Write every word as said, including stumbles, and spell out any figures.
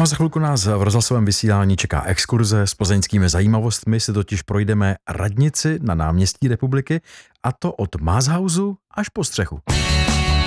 No a za chvilku nás v rozhlasovém vysílání čeká exkurze s plzeňskými zajímavostmi, si totiž projdeme radnici na náměstí Republiky, a to od Mázhausu až po střechu.